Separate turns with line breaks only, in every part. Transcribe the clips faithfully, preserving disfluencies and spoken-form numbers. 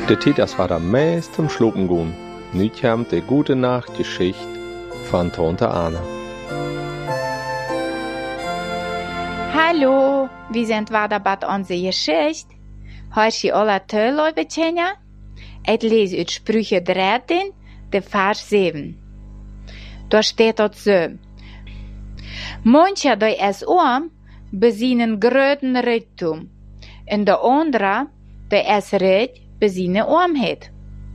De Tid, das war der meest zum Schlupen gehen. Nu kommt die gute Nachtgeschichte von Tante Anna.
Hallo, wir sind wieder bei unserer Geschichte. Hast du alle toll, liebe Tjenja? Ich lese uit Sprüche dreizehn, de Vers sieben. Da steht dort so: Manche, die es arm, besinnen gröten Reichtum, en de andere, die es recht, besinnen armheid.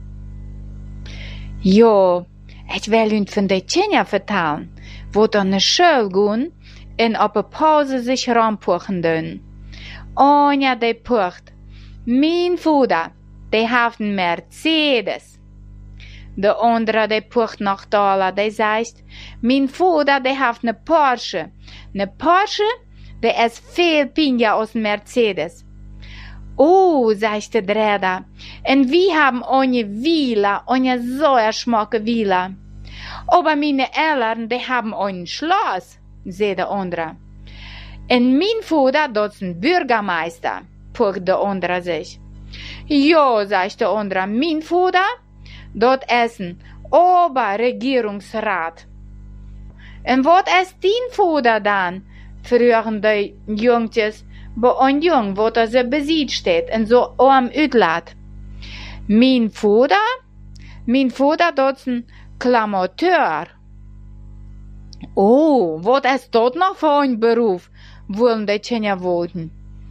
Ja, ich will uns von der Tjenja vertellen, wo dann eine Schule gehen en op een pauze sich rampuchen doen. Anja, die pucht. Mijn vader, die heeft een Mercedes. De andere, die pucht nach Dala, die zegt, mijn vader, die heeft een Porsche. Een Porsche, die is veel pinja als een Mercedes. Oh, zegt de derde, en wie haben eine Villa, eine so schmacke Villa. Aber meine Eltern, die haben ein Schloss, zei de andere. En mijn vader, dat is een burgermeister, pucht de andere zich. Ja, zegt de andere, mijn vader, dat is een Oberregierungsrat. En wat is die vader dan? Vroegen de jongetjes, bij een jong wat er ze bezit steht en zo arm uitlaat. Mijn vader? Mijn vader, dat is een klamateur. Oh, wat is dat nog voor een beroep? Willen de Tjenja weten.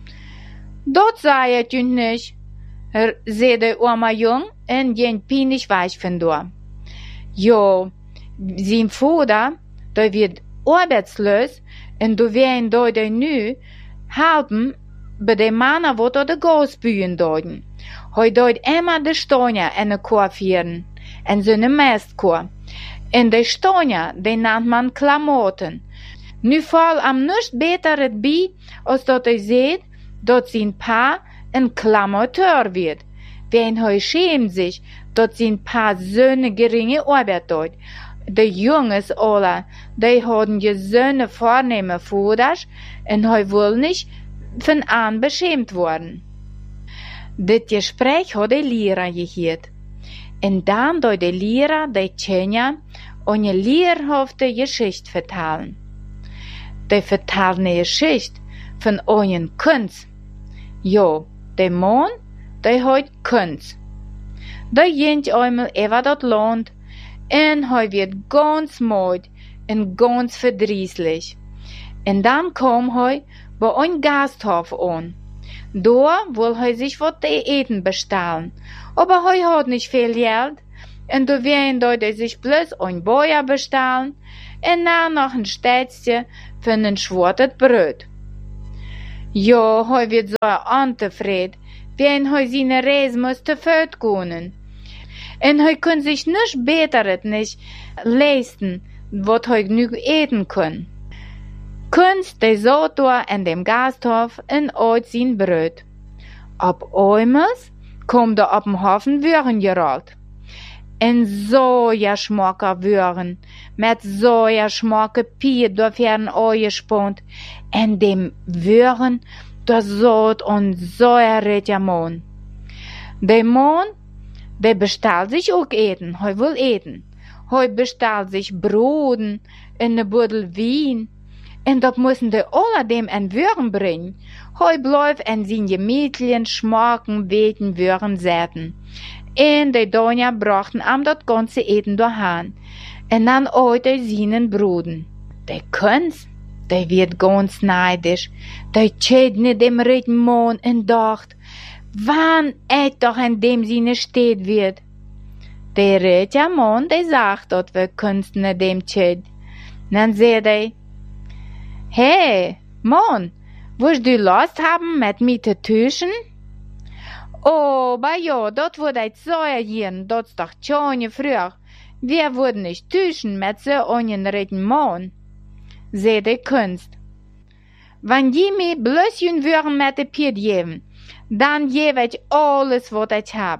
Dat zei het je niet, zei de arme jong en ging pijnlijk weich vandoor. Ja, zijn vader, die werd arbeitsloos en die werden die nu helpen bij de mannen wat er de gasbuien deden. Hij deed immer de Stanja en de koor vieren en zijn meestkoor. En de Stanja, die nennt man Klamotten. Nu val am nichts beter het bij, als dat hij ziet, dat zijn pa een klamateur wird. Wen hij schämt zich, dat zijn pa zo'n geringe arbeid doet. De jongens alle, die hadden je zo'n voorname vaders, en hij wil niet van aan beschämt worden. Dit gesprek had de leraar gehoord. En dan door de leraar de Tjenja eine lehrhafte Geschichte vertellen. Die vertellen eine Geschichte von einem Kunst. Ja, der Mann, der hat Kunst. Der ging einmal über das Land und er wird ganz müde und ganz verdrießlich. Und dann kam er bei einem Gasthof an. Da will er sich was zu eten bestellen, aber er hat nicht viel Geld. En toen werden die sich bloß ein Boja bestellen en na noch ein Stätzchen für ein schwartes Brot. Ja, hij wird so untevreden, wenn hij seine Reise musste fortgehen. En hij kann sich nichts Besseres nicht leisten, wat hij nu eten kann. Kunst de zat da in dem Gasthof en ooit sein Brot. Op einmal kommt er op dem Hafen Würen gerollt. En zoja schmakke Würen, met zoja schmakke Piet da werden angespannt, en dem Würen, da zat ein zoja rechter Mann. Der Mann, der bestellt sich auch eten, hij will eten. Hij bestellt sich Broden en ne Buddel Wein, en dat müssen die alle dem en Würen bringen. Hij bleibt en zijn gemütlichen, schmaken, weten Würen zitten. En de Donja brachten am dat ganze Eten daheim. En dan ooit de seinen Bruden. De Kunst, de wird ganz neidisch. De tschädne dem rechten Mann en dacht, wann et doch in dem seine steht wird. De rechte Mann, de sagt dat we Kunst ne dem tschäd. Dan zei de, hey, Mann, willst du Lust haben mit mir zu tuschen? Oh, aber ja, dort wurde ich so gehen, dort ist doch schon früh. Wir würden nicht tuschen mit so einen rechten Mann, zei de Kunst. Wenn die mir bloß ein Würden mit de Piet geben, dann gebe ich alles, was ich hab.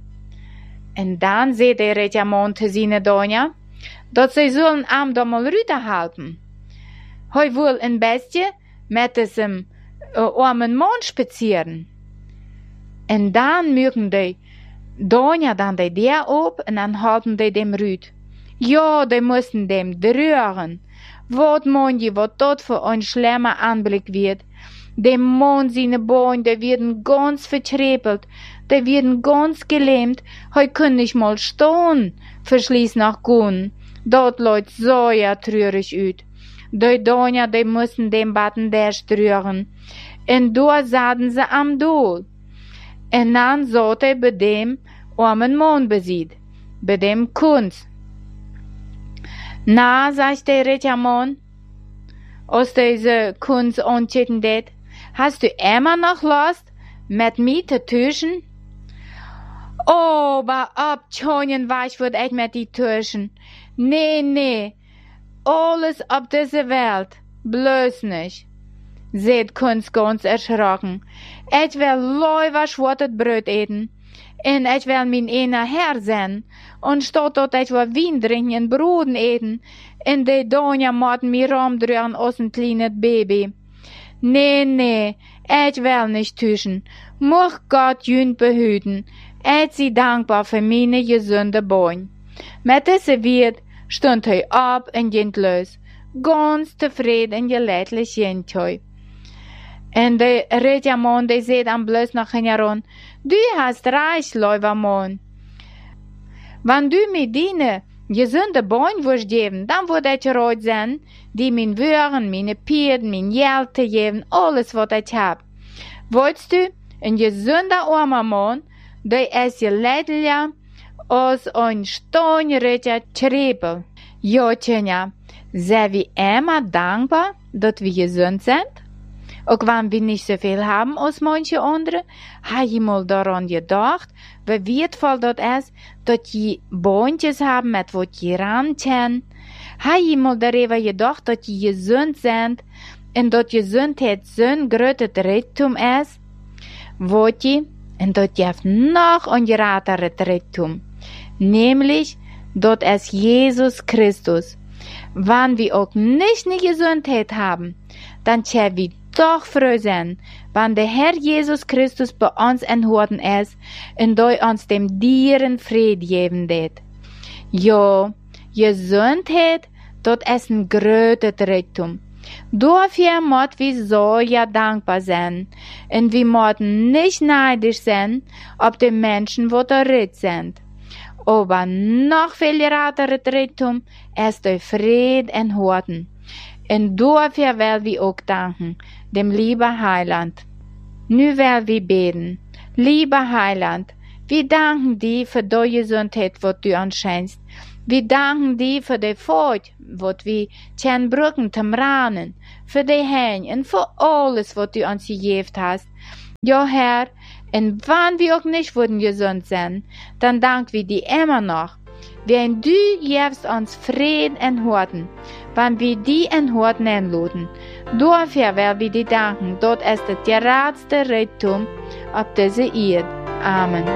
Und dann zei de rechte Mann zu seiner Donja, dass sie sollen am da mal rüberhalten. Hij will ein bisschen mit diesem äh, armen Mann spazieren. En dan mögen die Donja dan de der op en dan halten de dem Rüd. Ja, de mussten dem drüren. Wat mon je, wat dat für ein schlimmer Anblick wird. De Mond seine Beine, de werden ganz vertrepelt, de werden ganz gelähmt, heu können nicht mal stehen, verschließ nach Gun. Dort leut so ja trürig üt. De Donja, de mussten dem Batten derst rühren. En dort saßen sie am Dool. En dan zat hij bij dem armen Mond bezit, bij dem Kunst. Na, sagt der rijke man, als deze Kunst ontschieden deed, hast du immer noch Lust, mit mir te tuschen? Oh, ba ab, tjonjen weich wird ich mit die tuschen. Nee, nee, alles auf dieser Welt, bloß nicht. Seht Kunst ganz erschrocken. Ich will leuwer schwartet Brot eten. En ich will min ene Herr sein. Und statt dat ich will Wien trinken en Broden eten. En de Donja moten mir rumdrühren aus ein kleines Baby. Nee, nee, ich will nicht tuschen. Moch Gott jünd behüten. Ich sie dankbar für meine gesunde Beine. Mit diese Wirt stund hij ab en ging los. Ganz tevreden en geleidlich ging hij. En de rijke man, die zegt am bloß nach hen du hast reich, leuwer man. Wenn du mir deine gesunde Beine würdest geben, dann würde ich reut sein, die min Würen, meine Pieren, mein Geld te geben, alles, was ich hab. Wolltest du ein gesunder armer Mann, der ist geleidlicher als ein steinreicher Schrebel? Ja, Tjenja, sei wir immer dankbar, dass wir gesund sind? Auch wenn wir nicht so viel haben als manche andere, habe ich mal daran gedacht, wie wertvoll das ist, dass die Boontjes haben, mit was die ran können. Habe ich mal darüber gedacht, dass die gesund sind und dass Gesundheit so ein großes Reichtum ist. Wollt ihr? Und das gibt noch ein größeres Reichtum. Nämlich, das ist Jesus Christus. Wenn wir auch nicht eine Gesundheit haben, dann können wir doch froh sein, wenn der Herr Jesus Christus bei uns enthalten ist und durch uns dem Dieren Frieden geben wird. Ja, Gesundheit, das ist ein großes Reichtum. Dafür müssen wir so ja dankbar sein und wir müssen nicht neidisch sein auf die Menschen, die da reich sind. Aber noch viel größeres Reichtum ist der Frieden enthalten. Und dafür will wir auch danken, dem lieben Heiland. Nu will wir beten. Lieber Heiland, wir danken dir für die Gesundheit, was du uns schenkst. Wir danken dir für die Furcht, was wir können brücken zum Ranen, für die Hände und für alles, was du uns gegeben hast. Ja, Herr, und wenn wir auch nicht würden gesund sein, dann danken wir dir immer noch. Wenn du gibst uns Frieden und Horten, wenn wir die in Horten einladen, dafür will wir dir danken, dort ist das geradste Reichtum auf dieser Erde. Amen.